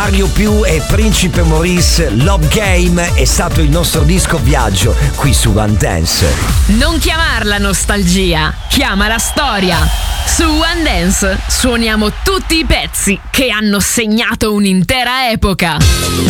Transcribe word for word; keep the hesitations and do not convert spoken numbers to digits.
Mario Più e Principe Maurice. Love Game è stato il nostro disco viaggio qui su One Dance. Non chiamarla nostalgia, chiama la storia. Su One Dance suoniamo tutti i pezzi che hanno segnato un'intera epoca.